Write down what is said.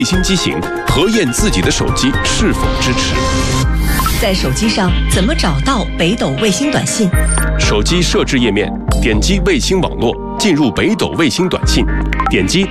卫星机型，核验自己的手机是否支持。 在手机上怎么找到北斗卫星短信？ 手机设置页面，点击卫星网络，进入北斗卫星短信，点击